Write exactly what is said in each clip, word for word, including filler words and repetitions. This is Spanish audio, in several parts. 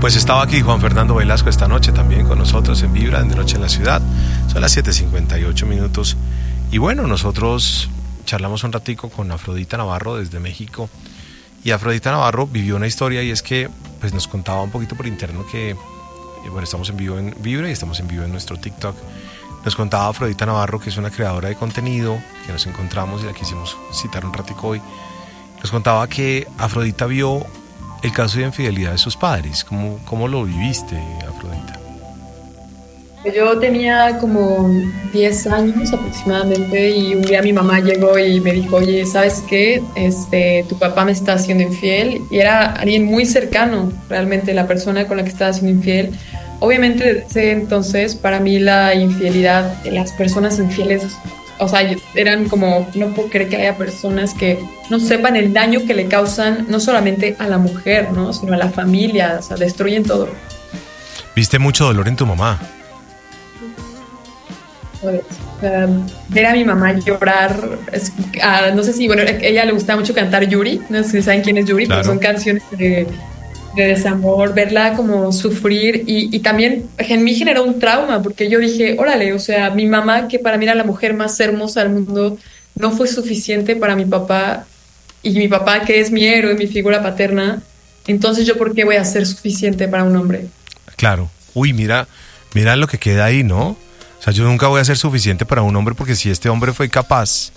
Pues estaba aquí Juan Fernando Velasco esta noche también con nosotros en Vibra, de Noche en la Ciudad. Son las siete cincuenta y ocho minutos. Y bueno, nosotros charlamos un ratico con Afrodita Navarro desde México. Y Afrodita Navarro vivió una historia y es que pues nos contaba un poquito por interno que, bueno, estamos en vivo en Vibra y estamos en vivo en nuestro TikTok. Nos contaba Afrodita Navarro, que es una creadora de contenido, que nos encontramos y la quisimos citar un ratico hoy. Nos contaba que Afrodita vio el caso de infidelidad de sus padres. ¿Cómo, cómo lo viviste, Afrodita? Yo tenía como diez años aproximadamente y un día mi mamá llegó y me dijo, oye, ¿sabes qué? Este, tu papá me está haciendo infiel. Y era alguien muy cercano, realmente, la persona con la que estaba haciendo infiel. Obviamente, desde ese entonces, para mí la infidelidad, las personas infieles, o sea, eran como, no puedo creer que haya personas que no sepan el daño que le causan no solamente a la mujer, ¿no? Sino a la familia, o sea, destruyen todo. ¿Viste mucho dolor en tu mamá? Pues, uh, ver a mi mamá llorar, es, uh, no sé si, bueno, a ella le gustaba mucho cantar Yuri, no sé si saben quién es Yuri, claro. Pero son canciones de, de desamor, verla como sufrir y, y también en mí generó un trauma porque yo dije, órale, o sea, mi mamá, que para mí era la mujer más hermosa del mundo, no fue suficiente para mi papá y mi papá, que es mi héroe, mi figura paterna, entonces yo, ¿por qué voy a ser suficiente para un hombre? Claro, uy, mira, mira lo que queda ahí, ¿no? O sea, yo nunca voy a ser suficiente para un hombre porque si este hombre fue capaz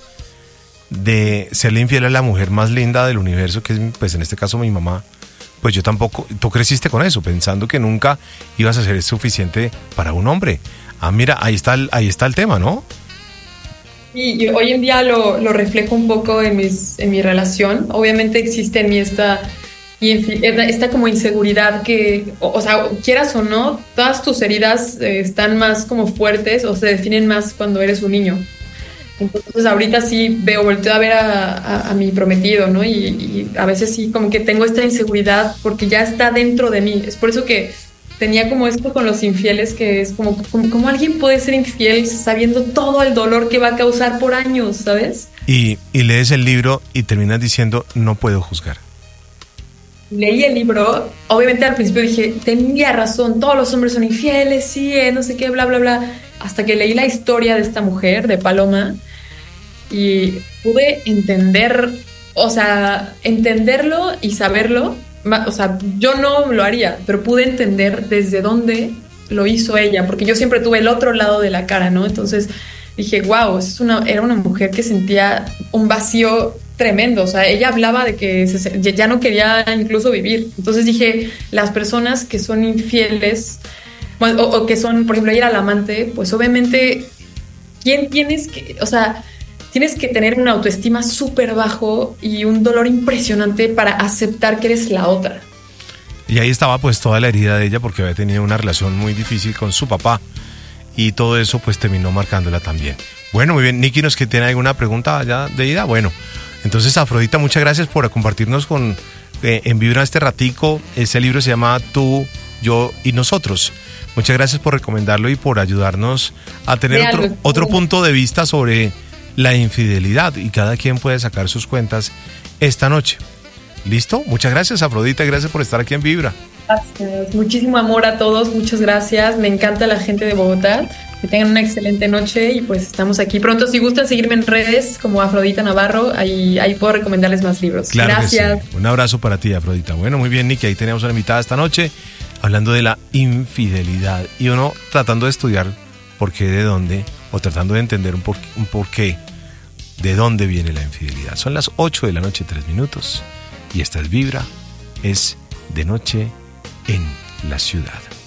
de serle infiel a la mujer más linda del universo, que es, pues en este caso mi mamá, pues yo tampoco, tú creciste con eso, pensando que nunca ibas a ser suficiente para un hombre. Ah, mira, ahí está el, ahí está el tema, ¿no? Y, y hoy en día lo, lo reflejo un poco en, mis, en mi relación. Obviamente existe en mí esta... Y esta como inseguridad que, o, o sea, quieras o no, todas tus heridas eh, están más como fuertes o se definen más cuando eres un niño. Entonces ahorita sí veo, volteo a ver a, a, a mi prometido, ¿no? Y, y a veces sí como que tengo esta inseguridad porque ya está dentro de mí. Es por eso que tenía como esto con los infieles, que es como, como, como alguien puede ser infiel sabiendo todo el dolor que va a causar por años, ¿sabes? Y, y lees el libro y terminas diciendo, no puedo juzgar. Leí el libro, obviamente al principio dije, tenía razón, todos los hombres son infieles, sí, eh, no sé qué, bla, bla, bla, hasta que leí la historia de esta mujer, de Paloma, y pude entender, o sea, entenderlo y saberlo, o sea, yo no lo haría, pero pude entender desde dónde lo hizo ella, porque yo siempre tuve el otro lado de la cara, ¿no? Entonces dije, wow, es una, era una mujer que sentía un vacío tremendo, o sea, ella hablaba de que se, ya no quería incluso vivir. Entonces dije, las personas que son infieles, bueno, o, o que son, por ejemplo, ella era la amante, pues obviamente, ¿quién tienes que, o sea, tienes que tener una autoestima súper bajo y un dolor impresionante para aceptar que eres la otra? Y ahí estaba pues toda la herida de ella porque había tenido una relación muy difícil con su papá y todo eso pues terminó marcándola también. Bueno, muy bien, Nicky, ¿nos que tiene alguna pregunta ya de ida? Bueno, entonces, Afrodita, muchas gracias por compartirnos con eh, en Vibra este ratico. Ese libro se llama Tú, Yo y Nosotros. Muchas gracias por recomendarlo y por ayudarnos a tener otro, otro punto de vista sobre la infidelidad y cada quien puede sacar sus cuentas esta noche. ¿Listo? Muchas gracias, Afrodita, y gracias por estar aquí en Vibra. Gracias. Muchísimo amor a todos, muchas gracias. Me encanta la gente de Bogotá. Que tengan una excelente noche y pues estamos aquí pronto. Si gustan seguirme en redes como Afrodita Navarro, ahí, ahí puedo recomendarles más libros. Claro. Gracias. Sí. Un abrazo para ti, Afrodita. Bueno, muy bien, Nicky, ahí tenemos una invitada esta noche hablando de la infidelidad y uno tratando de estudiar por qué, de dónde, o tratando de entender un por, un por qué, de dónde viene la infidelidad. Son las ocho de la noche, tres minutos y esta es Vibra, es de noche en la ciudad.